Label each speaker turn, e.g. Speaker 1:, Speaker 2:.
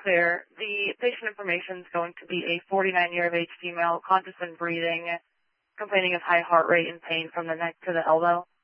Speaker 1: clear, the patient information is going to be a 49-year-of-age female, conscious and breathing, complaining of high heart rate and pain from the neck to the elbow.